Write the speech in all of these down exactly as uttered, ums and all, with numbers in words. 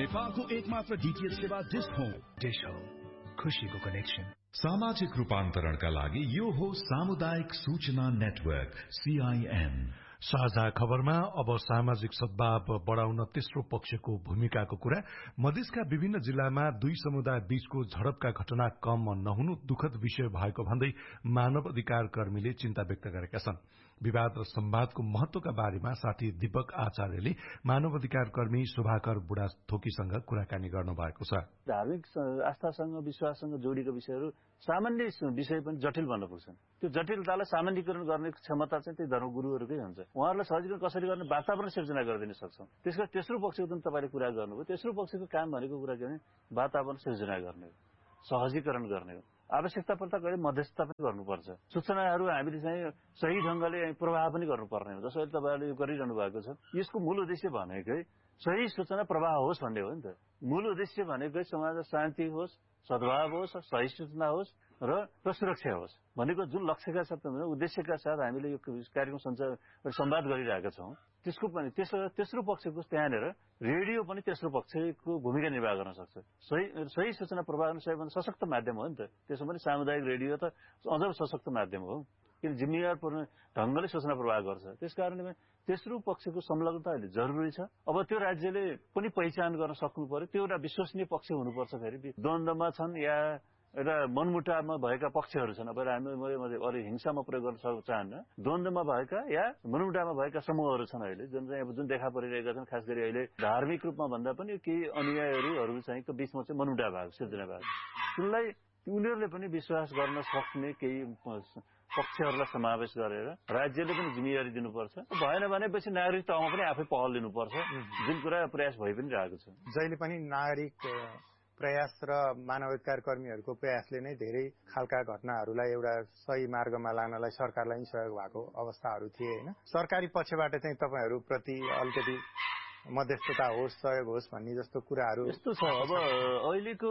नेपालको एकमात्र डीटीएच सेवा डिश होम। डिश होम, खुशीको कनेक्सन। सामाजिक रूपान्तरणका लागि यो हो सामुदायिक सूचना नेटवर्क सीआईएन। साझा खबरमा अब सामाजिक सद्भाव बढ़ाउन तेस्रो पक्षको भूमिकाको कुरा। मधेसका विभिन्न जिल्लामा दुई समुदाय बीचको झडपका घटना कम नहुनु दुखद विषय भएको भन्दै मानव अधिकार कर्मीले चिन्ता व्यक्त गरेका छन्। विवाद र संवादको महत्वका बारेमा साथी दीपक आचार्यले मानव अधिकार कर्मी शुभाकर बुढाथोकीसँग कुराकानी गर्नुभएको छ। धार्मिक आस्थासँग विश्वाससँग जोडिएको विषयहरू सामान्य विषय पनि जटिल बन्न पुग्छन्। त्यो जटिलतालाई सामान्यीकरण गर्ने क्षमता चाहिँ त्यही धर्मगुरुहरूकै हुन्छ। उहाँहरूलाई सजिलो कसरी गर्ने वातावरण सिर्जना गरिदिन सक्छौं। त्यसका तेस्रो पक्षको जुन तपाईले कुरा गर्नुभयो, तेस्रो पक्षको काम भनेको कुरा के भने वातावरण सिर्जना गर्ने हो, सहजीकरण गर्ने हो। आवश्यकता पर्दा कहिले मध्यस्थता पनि गर्नुपर्छ। सूचनाहरू हामीले चाहिँ सही ढंगले प्रवाह पनि गर्नुपर्ने हो। जसरी तपाईहरुले यो गरिरहनु भएको छ, यसको मूल उद्देश्य भनेकै सही सूचना प्रवाह होस् भन्ने हो नि त। मूल उद्देश्य भनेकै समाजमा शान्ति होस्, सद्भाव होस्, सही सूचना होस् र र सुरक्षा होस् भनेको जुन लक्ष्यका साथ उद्देश्यका साथ हामीले यो कार्यक्रम सञ्चार संवाद गरिरहेका छौं। त्यसको पनि तेस्रो तेस्रो पक्षको त्यहाँनेर रेडियो पनि तेस्रो पक्षको भूमिका निर्वाह गर्न सक्छ। सही सही सूचना प्रवाह गर्न सबैभन्दा सशक्त माध्यम हो नि त। त्यसो पनि सामुदायिक रेडियो त अझ सशक्त माध्यम हो, किन जिम्मेवारपूर्ण ढंगले सूचना प्रवाह गर्छ। त्यसकारणले तेस्रो पक्षको संलग्नता अहिले जरुरी छ। अब त्यो राज्यले पनि पहिचान गर्न सक्नु पर्यो, त्यो एउटा विश्वसनीय पक्ष हुनुपर्छ। फेरि द्वन्द्वमा छन् या एउटा मनमुटावमा भएका पक्षहरू छन्। अब हामी अलि हिंसामा प्रयोग गर्न चाहन्न। द्वन्द्वमा भएका या मनमुटावमा भएका समूहहरू छन् अहिले जुन चाहिँ अब जुन देखा परिरहेका छन्। खास गरी अहिले धार्मिक रूपमा भन्दा पनि केही अनुयायीहरू चाहिँ को बीचमा चाहिँ मनमुटाव भएको सिर्जना भएको। उनलाई उनीहरूले पनि विश्वास गर्न सक्ने केही पक्षहरूलाई समावेश गरेर राज्यले पनि जिम्मेवारी दिनुपर्छ। भएन भनेपछि नागरिक तहमा पनि आफै पहल लिनुपर्छ, जुन कुरा प्रयास भइ पनि रहेको छ। जहिले पनि नागरिक प्रयास र मानवाधिकार कर्मीहरूको प्रयासले नै धेरै खालका घटनाहरूलाई एउटा सही मार्गमा लानलाई सरकारलाई पनि सहयोग भएको अवस्थाहरू थिए हैन। सरकारी पक्षबाट चाहिँ तपाईहरु प्रति अलिकति मध्यस्थता होस्, सहयोग होस् भन्ने जस्तो कुराहरू यस्तो छ। अब अहिलेको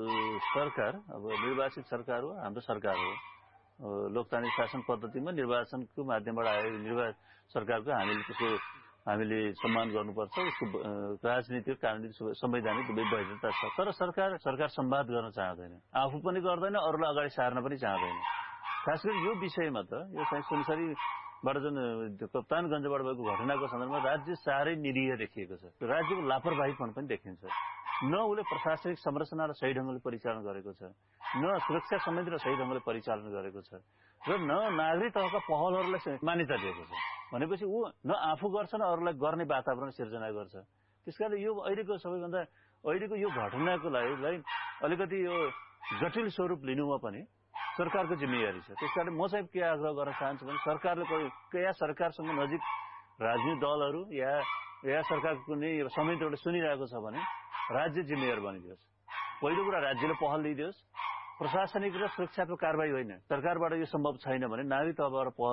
सरकार अब निर्वाचित सरकार हो, हाम्रो सरकार हो। लोकतान्त्रिक शासन पद्धतिमा निर्वाचनको माध्यमबाट आएको निर्वाचन सरकारको हामीले त्यसको हामीले सम्मान गर्नुपर्छ। उसको राजनीतिक कानुनी संवैधानिक वैधता छ। तर सरकार सरकार संवाद गर्न चाहदैन, आफू पनि गर्दैन, अरूलाई अगाडि सार्न पनि चाहदैन। खास गरी यो विषयमा त यो चाहिँ सुनसरीबाट जुन कप्तानगञ्जबाट भएको घटनाको सन्दर्भमा राज्य साह्रै निरीह देखिएको छ। राज्यको लापरवाहीपन पनि देखिन्छ। न उसले प्रशासनिक संरचना र सही ढंगले परिचालन गरेको छ, न सुरक्षा सम्बन्धी र सही ढंगले परिचालन गरेको छ, र न नागरिक तहका पहलहरूलाई मान्यता दिएको छ। भनेपछि ऊ न आफू गर्छ न अरूलाई गर्ने वातावरण सिर्जना गर्छ। त्यसकारणले यो अहिलेको सबैभन्दा अहिलेको यो घटनाको लागि अलिकति यो जटिल स्वरूप लिनुमा पनि सरकारको जिम्मेवारी छ। त्यसकारण म चाहिँ के आग्रह गर्न चाहन्छु भने सरकारले या सरकारसँग नजिक राजनीतिक दलहरू या या सरकारको कुनै संयन्त्रले सुनिरहेको छ भने राज्य जिम्मेवार बनिदियोस्। पहिलो कुरा राज्यले पहल लिइदियोस्। प्रशासनिक र सुरक्षात्मक कारबाही होइन, सरकारबाट यो सम्भव छैन भने नागरिक तहबाट पहल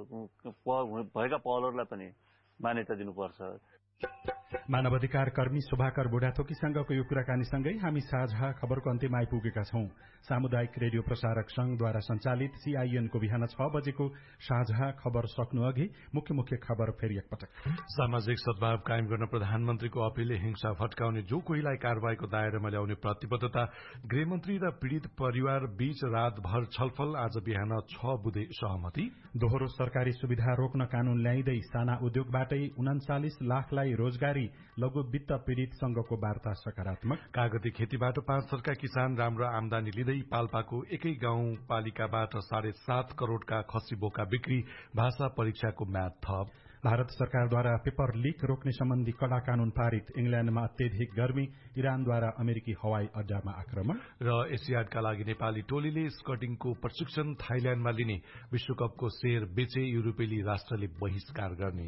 भएको भएका पहलहरूलाई पनि मान्यता दिनुपर्छ। मानवाधिकार कर्मी शुभाकर बुढाथोकीसँगको यो कुराकानीसँगै हामी साझा खबरको अन्त्यमा आइपुगेका छौं। सामुदायिक रेडियो प्रसारक संघद्वारा सञ्चालित सीआईएनको बिहान छ बजेको साझा खबर सक्नु अघि मुख्य मुख्य खबर फेरि एकपटक। सामाजिक सद्भाव कायम गर्न प्रधानमन्त्रीको अपीलले हिंसा भट्काउने जो कोहीलाई कारवाहीको दायरामा ल्याउने प्रतिबद्धता। गृहमन्त्री र पीड़ित परिवार बीच रातभर छलफल, आज बिहान छ बुधे सहमति। दोहोरो सरकारी सुविधा रोक्न कानून ल्याइँदै साना उद्योगबाटै उनाचालिस लाखलाई रोजगारी, लघु वित्त पीड़ित संघको वार्ता सकारात्मक। कागती खेतीबाट पाँच थरका किसान राम्रो आमदानी लिँदै पाल्पाको एकै गाउँपालिकाबाट साढे सात करोड़का खसी बोका बिक्री, भाषा परीक्षाको म्याद थप। भारत सरकारद्वारा पेपर लीक रोक्ने सम्बन्धी कड़ा कानून पारित। इंग्ल्याण्डमा अत्यधिक गर्मी, इरानद्वारा अमेरिकी हवाई अड्डामा आक्रमण। र एसियाडका लागि नेपाली टोलीले स्कटिङको प्रशिक्षण थाइल्याण्डमा लिने, विश्वकपको शेयर बेचे युरोपेली राष्ट्रले बहिष्कार गर्ने।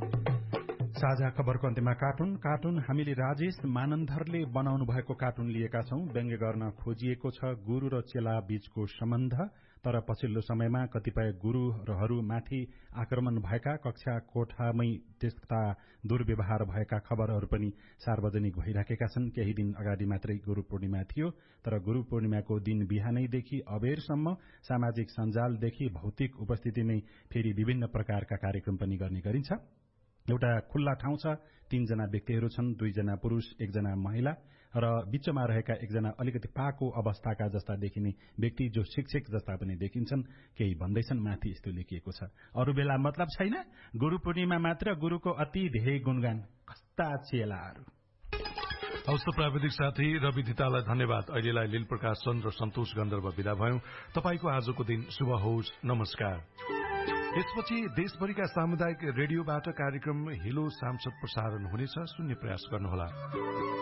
साझा खबरको अन्त्यमा कार्टुन कार्टुन हामीले राजेश मानन्धरले बनाउनु भएको कार्टुन लिएका छौं। व्यङ्ग्य गर्न खोजिएको छ गुरु र चेला बीचको सम्बन्ध। तर पछिल्लो समयमा कतिपय गुरूहरूमाथि आक्रमण भएका, कक्षा कोठामै त्यस्ता दुर्व्यवहार भएका खबरहरू पनि सार्वजनिक भइराखेका छन्। केही दिन अगाडि मात्रै गुरू पूर्णिमा थियो, तर गुरू पूर्णिमाको दिन बिहानैदेखि अबेरसम्म सामाजिक सञ्जालदेखि भौतिक उपस्थितिमै फेरि विभिन्न प्रकारका कार्यक्रम पनि गर्ने गरिन्छ। एउटा खुल्ला ठाउँ छ, तीनजना व्यक्तिहरू छन्, दुईजना पुरुष एकजना महिला र बीचमा रहेका एकजना अलिकति पाको अवस्थाका जस्ता देखिने व्यक्ति जो शिक्षक जस्ता पनि देखिन्छन्। केही भन्दैछन्, माथि यस्तो लेखिएको छ, अरू बेला मतलब छैन, गुरु पूर्णिमा मात्र गुरुको अति धेरै गुणगान, कस्ता चेलाहरू। हवस्, प्राविधिक साथी रवि धितालाई धन्यवाद। अहिलेलाई लील प्रकाश चन्द्र सन्तोष गन्धर्व विदा भयौं। तपाईको आजको दिन शुभ होस्। नमस्कार। यसपछि देशभरिका सामुदायिक रेडियोबाट कार्यक्रम हिलो सांसद प्रसारण हुनेछ, सुन्ने प्रयास गर्नुहोला।